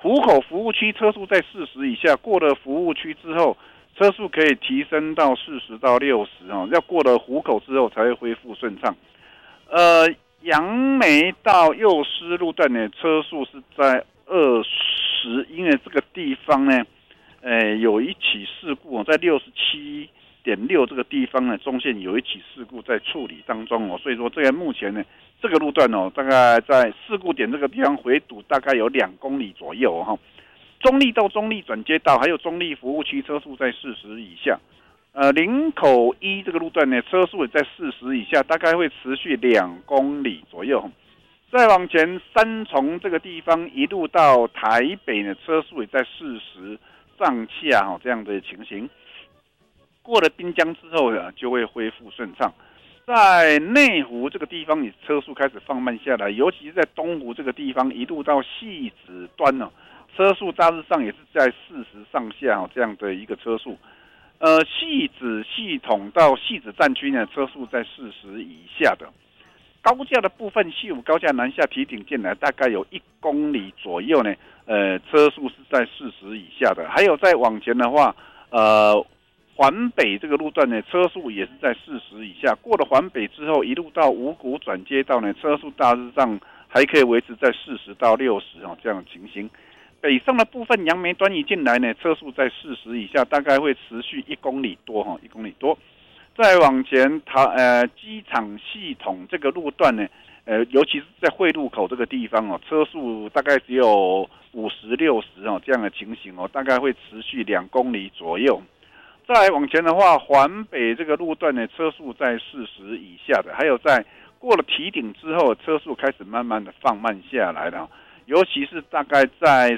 湖口服务区车速在40以下，过了服务区之后，车速可以提升到40到60哦，要过了湖口之后才会恢复顺畅。杨梅到幼师路段呢，车速是在20，因为这个地方呢，有一起事故在67.6这个地方呢，中线有一起事故在处理当中哦，所以说这个目前呢，这个路段哦，大概在事故点这个地方回堵大概有2公里左右哈。中立到中立转接道，还有中立服务区车速在40以下。林口一这个路段呢，车速也在40以下，大概会持续2公里左右。再往前，三重这个地方一路到台北呢，车速也在40上下这样的情形。过了滨江之后呢，就会恢复顺畅。在内湖这个地方，你车速开始放慢下来，尤其是在东湖这个地方，一路到汐止端呢，车速大致上也是在40上下这样的一个车速。汐止系统到汐止站区呢，车速在40以下的。高架的部分，西武高架南下提顶进来，大概有1公里左右呢，车速是在40以下的。还有再往前的话，环北这个路段呢，车速也是在40以下。过了环北之后，一路到五股转接道呢，车速大致上还可以维持在40到60这样的情形。北上的部分，杨梅端一进来呢，车速在40以下，大概会持续1公里多1公里多。再往前，机场系统这个路段呢，尤其是在汇入口这个地方车速大概只有50、60这样的情形大概会持续2公里左右。再往前的话，环北这个路段呢，车速在40以下的，还有在过了堤顶之后，车速开始慢慢的放慢下来了。尤其是大概在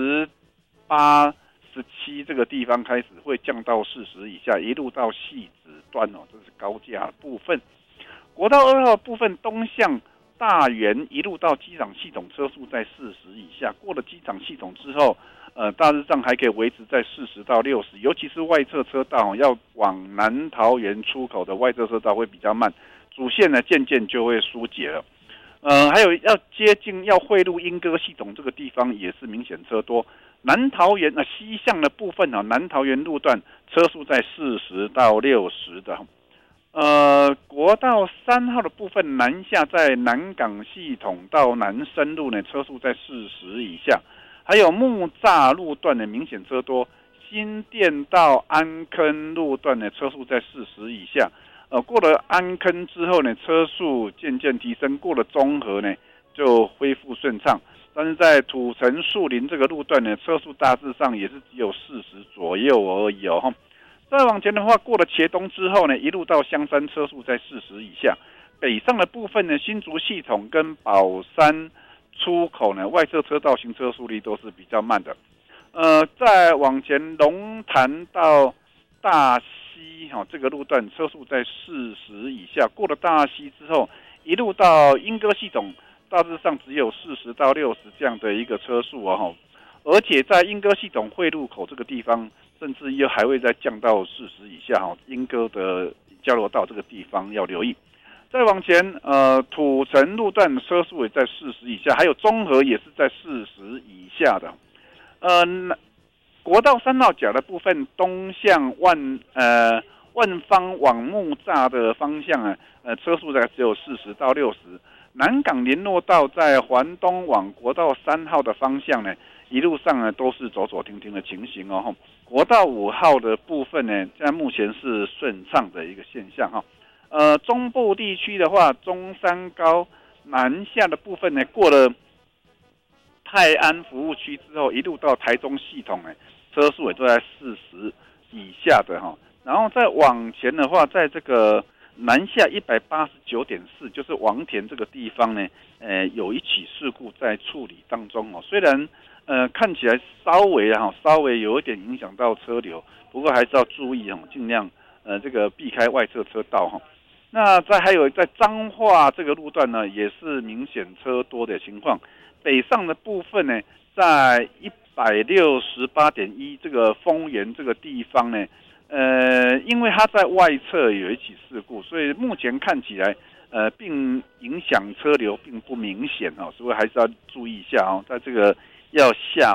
18、17这个地方开始会降到40以下，一路到汐止端这是高架部分。国道2号部分东向大园一路到机场系统，车速在40以下。过了机场系统之后，大致上还可以维持在40到60，尤其是外侧车道要往南桃园出口的外侧车道会比较慢，主线呢渐渐就会疏解了。还有要接近要汇入莺歌系统这个地方也是明显车多。南桃园西向的部分南桃园路段车速在40到60的。国道3号的部分南下在南港系统到南深路呢，车速在40以下。还有木栅路段的明显车多，新店到安坑路段的车速在40以下。过了安坑之后呢，车速渐渐提升，过了中和呢就恢复顺畅。但是在土城树林这个路段呢，车速大致上也是只有40左右而已再往前的话，过了茄东之后呢，一路到香山，车速在40以下。北上的部分呢，新竹系统跟宝山出口呢，外侧车道行车速率都是比较慢的。再往前龙潭到大溪这个路段车速在40以下。过了大溪之后，一路到莺歌系统，大致上只有40到60这样的一个车速而且在莺歌系统汇入口这个地方，甚至又还会再降到40以下莺歌的交流道这个地方要留意。再往前，土城路段车速也在40以下，还有中和也是在40以下的。国道3号甲的部分，东向万方往木栅的方向车速大概只有40到60。南港联络道在环东往国道3号的方向呢，一路上呢都是走走停停的情形国道5号的部分呢，现在目前是顺畅的一个现象中部地区的话，中山高南下的部分呢，过了泰安服务区之后，一路到台中系统车速也都在40以下的然后再往前的话，在这个南下189.4，就是王田这个地方呢，有一起事故在处理当中虽然看起来稍微有一点影响到车流，不过还是要注意尽量这个避开外侧车道那还有在彰化这个路段呢，也是明显车多的情况。北上的部分呢，在168.1这个丰原这个地方呢，因为它在外侧有一起事故，所以目前看起来并影响车流并不明显所以还是要注意一下在这个要下